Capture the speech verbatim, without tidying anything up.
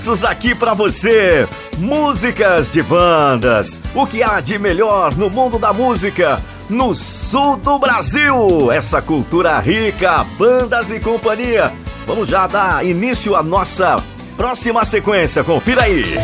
Aqui pra você, músicas de bandas, o que há de melhor no mundo da música, no sul do Brasil, essa cultura rica, bandas e companhia. Vamos já dar início à nossa próxima sequência, confira aí.